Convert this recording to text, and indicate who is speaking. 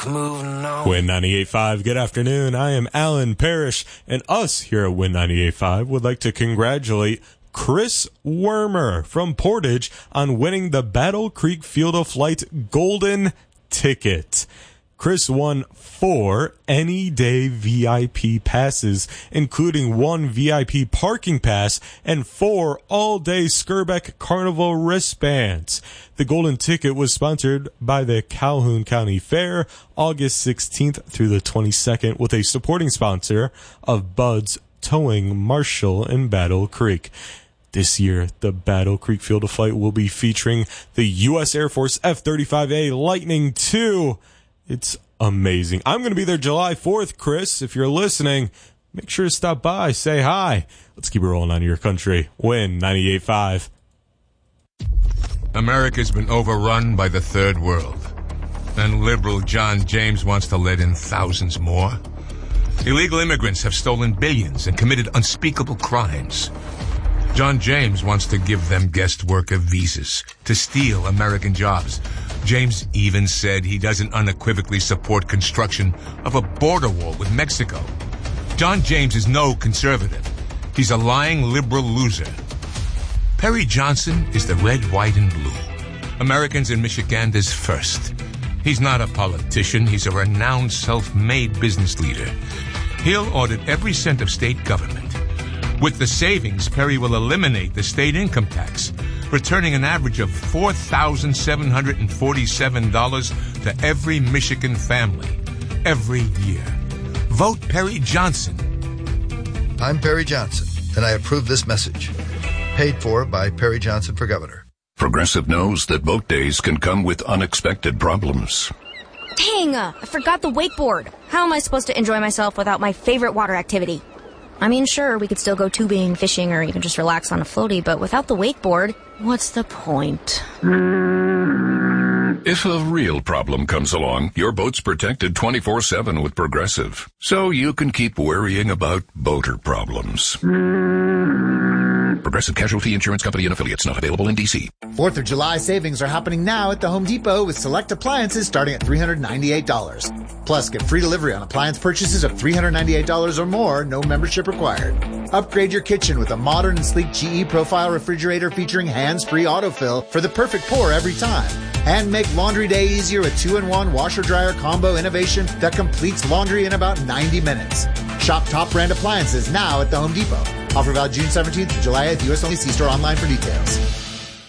Speaker 1: Moving on.
Speaker 2: Win 98.5, good afternoon. I am Alan Parrish, and us here at Win 98.5 would like to congratulate Chris Wormer from Portage on winning the Battle Creek Field of Flight Golden Ticket. Chris won 4 any-day VIP passes, including 1 VIP parking pass and 4 all-day Skirbeck Carnival wristbands. The Golden Ticket was sponsored by the Calhoun County Fair, August 16th through the 22nd, with a supporting sponsor of Bud's Towing, Marshall, and Battle Creek. This year, the Battle Creek Field of Flight will be featuring the U.S. Air Force F-35A Lightning II. It's amazing. I'm going to be there July 4th, Chris. If you're listening, make sure to stop by, say hi. Let's keep it rolling on your country. Win 98.5.
Speaker 3: America's been overrun by the third world, and liberal John James wants to let in thousands more. Illegal immigrants have stolen billions and committed unspeakable crimes. John James wants to give them guest worker visas to steal American jobs. James even said he doesn't unequivocally support construction of a border wall with Mexico. John James is no conservative. He's a lying liberal loser. Perry Johnson is the red, white, and blue. Americans in Michiganders first. He's not a politician. He's a renowned self-made business leader. He'll audit every cent of state government. With the savings, Perry will eliminate the state income tax, returning an average of $4,747 to every Michigan family every year. Vote Perry Johnson.
Speaker 4: I'm Perry Johnson, and I approve this message. Paid for by Perry Johnson for Governor.
Speaker 5: Progressive knows that boat days can come with unexpected problems.
Speaker 6: Dang, I forgot the wakeboard. How am I supposed to enjoy myself without my favorite water activity? I mean, sure, we could still go tubing, fishing, or even just relax on a floaty, but without the wakeboard, what's the point?
Speaker 5: If a real problem comes along, your boat's protected 24/7 with Progressive, so you can keep worrying about boater problems. Progressive Casualty Insurance Company and Affiliates, not available in D.C.
Speaker 7: 4th of July savings are happening now at the Home Depot with select appliances starting at $398. Plus, get free delivery on appliance purchases of $398 or more, no membership required. Upgrade your kitchen with a modern and sleek GE Profile refrigerator featuring hands-free autofill for the perfect pour every time. And make laundry day easier with 2-in-1 washer-dryer combo innovation that completes laundry in about 90 minutes. Shop top brand appliances now at the Home Depot. Offer valid June 17th to July 8th. U.S. only. See store online for details.